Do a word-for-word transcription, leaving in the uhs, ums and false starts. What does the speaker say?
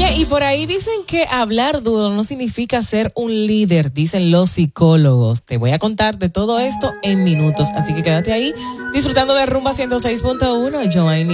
Oye, y por ahí dicen que hablar duro no significa ser un líder, dicen los psicólogos. Te voy a contar de todo esto en minutos, así que quédate ahí disfrutando de Rumba ciento seis punto uno, Joanny.